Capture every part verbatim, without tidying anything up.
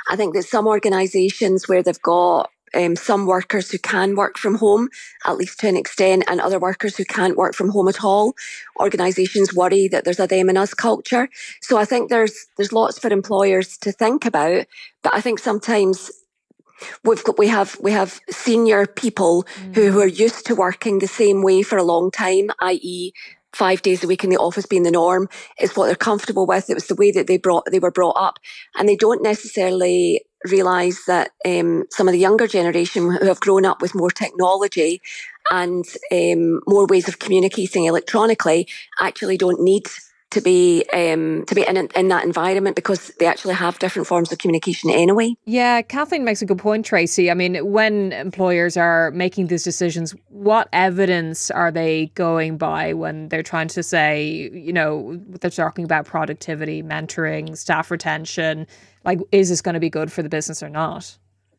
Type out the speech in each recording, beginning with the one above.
I think that some organisations where they've got um, some workers who can work from home, at least to an extent, and other workers who can't work from home at all, organisations worry that there's a them and us culture. So I think there's there's lots for employers to think about, but I think sometimes We've got, we have we have senior people mm. who, who are used to working the same way for a long time, that is five days a week in the office being the norm. It's what they're comfortable with. It was the way that they brought they were brought up, and they don't necessarily realise that um, some of the younger generation who have grown up with more technology and um, more ways of communicating electronically actually don't need to be um, to be in in that environment, because they actually have different forms of communication anyway. Yeah, Kathleen makes a good point, Tracy. I mean, when employers are making these decisions, what evidence are they going by when they're trying to say, you know, they're talking about productivity, mentoring, staff retention? Like, is this going to be good for the business or not?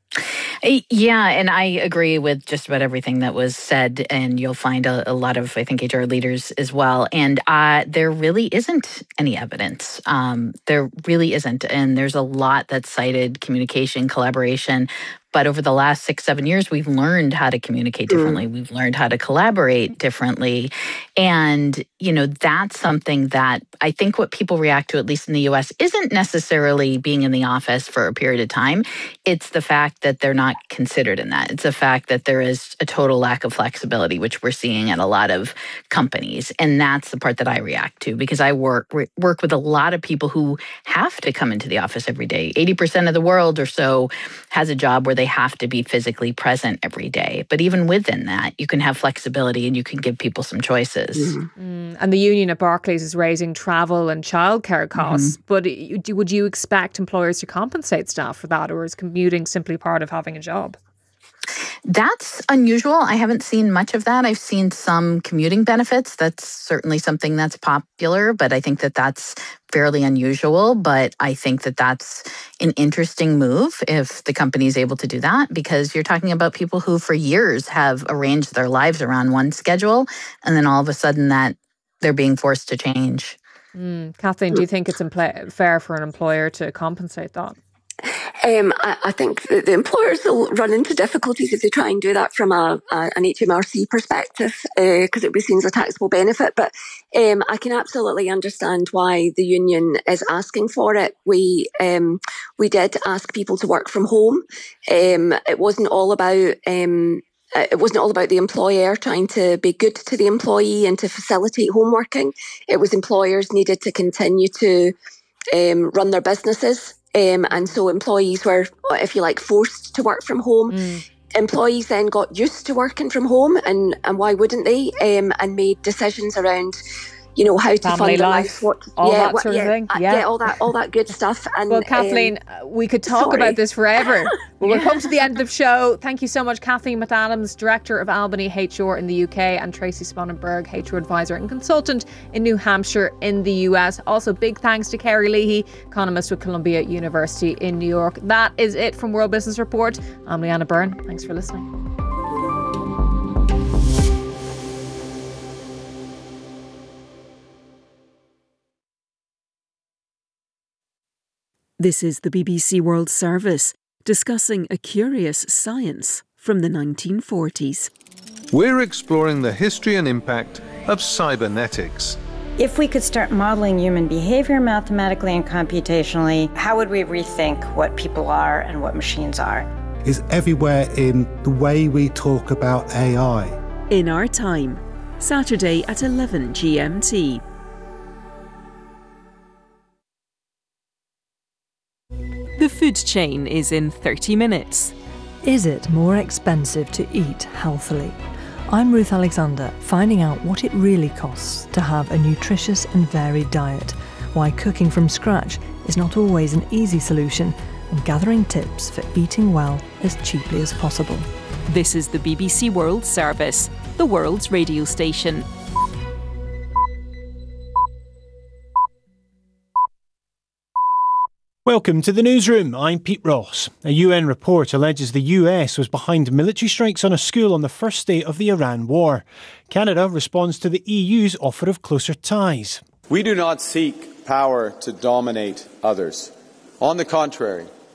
Yeah, and I agree with just about everything that was said, and you'll find a, a lot of, I think, H R leaders as well. And uh, there really isn't any evidence. Um, there really isn't. And there's a lot that's cited: communication, collaboration. But over the last six, seven years, we've learned how to communicate differently. Mm. We've learned how to collaborate differently. And, you know, that's something that I think what people react to, at least in the U S, isn't necessarily being in the office for a period of time. It's the fact that they're not considered in that. It's the fact that there is a total lack of flexibility, which we're seeing at a lot of companies. And that's the part that I react to, because I work work with a lot of people who have to come into the office every day. eighty percent of the world or so has a job where they have to be physically present every day. But even within that, you can have flexibility and you can give people some choices. Mm-hmm. Mm. And the union at Barclays is raising travel and childcare costs. Mm-hmm. But would you expect employers to compensate staff for that, or is commuting simply part of having a job? That's unusual. I haven't seen much of that. I've seen some commuting benefits. That's certainly something that's popular, but I think that that's fairly unusual. But I think that that's an interesting move if the company is able to do that, because you're talking about people who for years have arranged their lives around one schedule, and then all of a sudden that they're being forced to change. Mm. Kathleen, do you think it's impl- fair for an employer to compensate that? Um, I, I think that the employers will run into difficulties if they try and do that from a, a an H M R C perspective, because uh, it would be seen as a taxable benefit. But um, I can absolutely understand why the union is asking for it. We um, we did ask people to work from home. Um, it wasn't all about um, it wasn't all about the employer trying to be good to the employee and to facilitate home working. It was employers needed to continue to um, run their businesses. Um, and so employees were, if you like, forced to work from home. Mm. Employees then got used to working from home, and, and why wouldn't they? Um, and made decisions around, you know, how to family fund life, life, what, all yeah, that what, sort yeah, of thing. Uh, yeah. yeah, all that, all that good stuff. And well, Kathleen, um, we could talk sorry. about this forever. Well, we'll come to the end of the show. Thank you so much, Kathleen McAdams, Director of Albany H R in the U K, and Tracy Sponenberg, H R Advisor and Consultant in New Hampshire in the U S. Also, big thanks to Kerry Leahy, economist with Columbia University in New York. That is it from World Business Report. I'm Leanna Byrne. Thanks for listening. This is the B B C World Service, discussing a curious science from the nineteen forties. We're exploring the history and impact of cybernetics. If we could start modeling human behavior mathematically and computationally, how would we rethink what people are and what machines are? It's everywhere in the way we talk about A I. In Our Time, Saturday at eleven G M T. The food chain is in thirty minutes. Is it more expensive to eat healthily? I'm Ruth Alexander, finding out what it really costs to have a nutritious and varied diet, why cooking from scratch is not always an easy solution, and gathering tips for eating well as cheaply as possible. This is the B B C World Service, the world's radio station. Welcome to the newsroom. I'm Pete Ross. A U N report alleges the U S was behind military strikes on a school on the first day of the Iran war. Canada responds to the E U's offer of closer ties. We do not seek power to dominate others. On the contrary,